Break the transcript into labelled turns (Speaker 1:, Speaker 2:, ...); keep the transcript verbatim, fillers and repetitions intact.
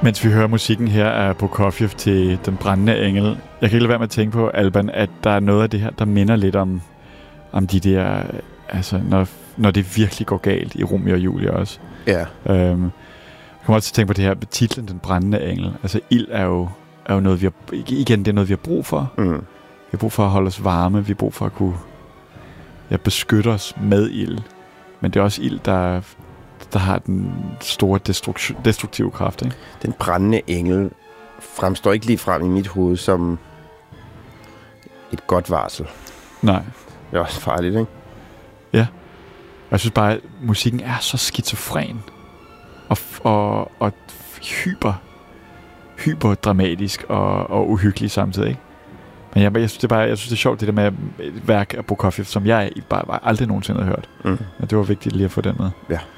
Speaker 1: Mens vi hører musikken her af Prokofjev til Den brændende engel, jeg kan ikke lade være med at tænke på, Alban, at der er noget af det her, der minder lidt om, om de der, altså når, når det virkelig går galt i Romeo og Julie også.
Speaker 2: Ja.
Speaker 1: Øhm, jeg kommer også til at tænke på det her, titlen Den brændende engel. Altså ild er jo, er jo noget, vi har, igen, det er noget, vi har brug for.
Speaker 2: Mm.
Speaker 1: Vi har brug for at holde os varme, vi har brug for at kunne ja, beskytte os med ild. Men det er også ild, der der har den store destruktion, destruktive kraft, ikke?
Speaker 2: Den brændende engel fremstår ikke lige frem i mit hoved som et godt varsel.
Speaker 1: Nej.
Speaker 2: Det er også farligt, ikke?
Speaker 1: Ja. Jeg synes bare, at musikken er så skizofren og, og, og hyper, hyperdramatisk og, og uhyggelig samtidig, ikke? Men jeg, jeg, synes, det er bare, jeg synes, det er sjovt, det der med et værk af Prokofjev, som jeg bare, bare aldrig nogensinde har hørt. Mm. Men det var vigtigt lige at få den med.
Speaker 2: Ja.